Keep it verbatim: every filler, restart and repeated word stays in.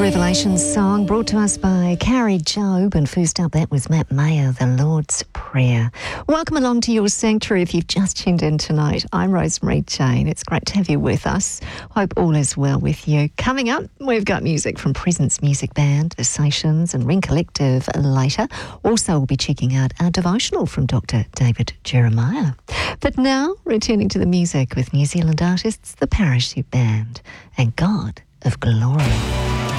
Revelations song brought to us by Carrie Job, and first up that was Matt Mayer, The Lord's Prayer. Welcome along to your sanctuary if you've just tuned in tonight. I'm Rosemary Jane. It's great to have you with us. Hope all is well with you. Coming up, we've got music from Presence Music Band, Versations and Ring Collective later. Also, we'll be checking out our devotional from Doctor David Jeremiah. But now, returning to the music with New Zealand artists, the Parachute Band and God of Glory.